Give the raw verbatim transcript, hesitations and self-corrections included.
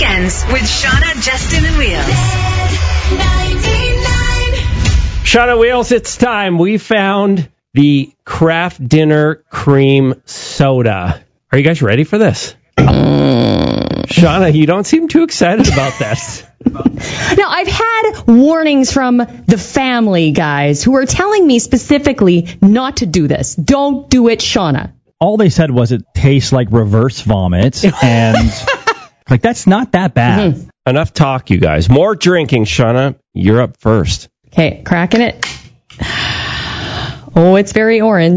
Weekends with Shauna, Justin, and Wheels. Shauna Wheels, it's time. We found the Kraft Dinner Cream Soda. Are you guys ready for this? Shauna, you don't seem too excited about this. Now, I've had warnings from the family guys who are telling me specifically not to do this. Don't do it, Shauna. All they said was it tastes like reverse vomit, and like that's not that bad. Mm-hmm. Enough talk, you guys. More drinking, Shauna. You're up first. Okay, cracking it. Oh, it's very orange.